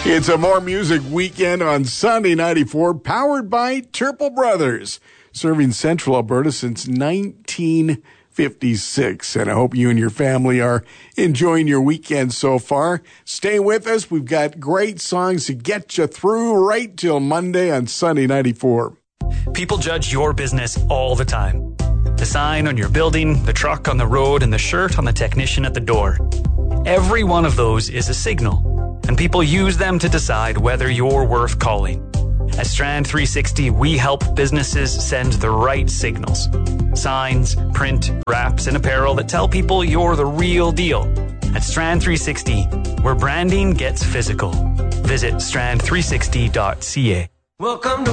It's a More Music weekend on Sunday 94, powered by Turple Brothers, serving Central Alberta since 1956. And I hope you and your family are enjoying your weekend so far. Stay with us. We've got great songs to get you through right till Monday on Sunday 94. People judge your business all the time. The sign on your building, the truck on the road, and the shirt on the technician at the door. Every one of those is a signal, and people use them to decide whether you're worth calling. At Strand 360, we help businesses send the right signals. Signs, print, wraps, and apparel that tell people you're the real deal. At Strand 360, where branding gets physical. Visit strand360.ca. Welcome to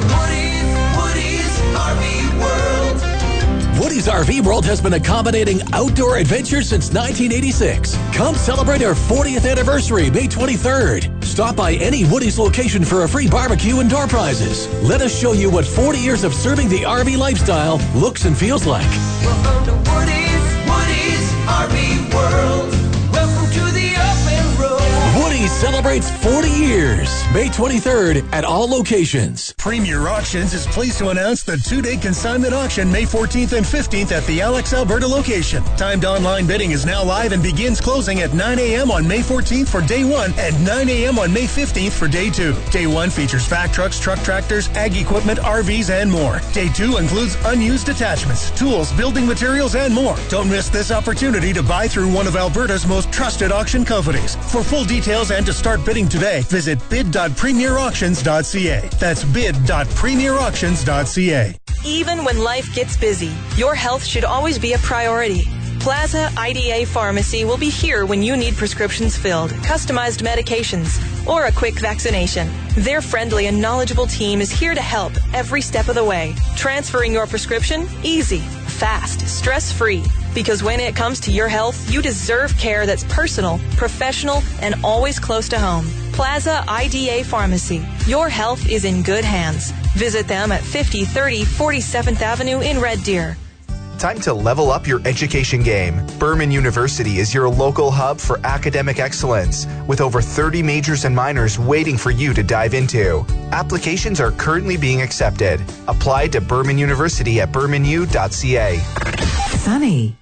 Woody's RV World. Woody's RV World has been accommodating outdoor adventure since 1986. Come celebrate our 40th anniversary, May 23rd. Stop by any Woody's location for a free barbecue and door prizes. Let us show you what 40 years of serving the RV lifestyle looks and feels like. Welcome to Woody's RV World. Welcome to the open road. Woody's celebrates 40 years, May 23rd at all locations. Premier Auctions is pleased to announce the two-day consignment auction May 14th and 15th at the Alex, Alberta location. Timed online bidding is now live and begins closing at 9 a.m. on May 14th for Day 1 and 9 a.m. on May 15th for Day 2. Day 1 features vac trucks, truck tractors, ag equipment, RVs, and more. Day 2 includes unused attachments, tools, building materials, and more. Don't miss this opportunity to buy through one of Alberta's most trusted auction companies. For full details and to start bidding today, visit bid.premierauctions.ca. That's bid.premierauctions.ca. Even when life gets busy, your health should always be a priority. Plaza IDA Pharmacy will be here when you need prescriptions filled, customized medications, or a quick vaccination. Their friendly and knowledgeable team is here to help every step of the way. Transferring your prescription? Easy, fast, stress-free. Because when it comes to your health, you deserve care that's personal, professional, and always close to home. Plaza IDA Pharmacy. Your health is in good hands. Visit them at 5030 47th Avenue in Red Deer. Time to level up your education game. Berman University is your local hub for academic excellence, with over 30 majors and minors waiting for you to dive into. Applications are currently being accepted. Apply to Berman University at bermanu.ca. Sunny.